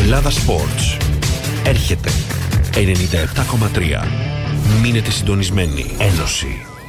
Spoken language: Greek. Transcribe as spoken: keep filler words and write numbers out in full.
Ελλάδα Sports. Έρχεται ενενήντα επτά κόμμα τρία. Μείνετε συντονισμένοι. Ένωση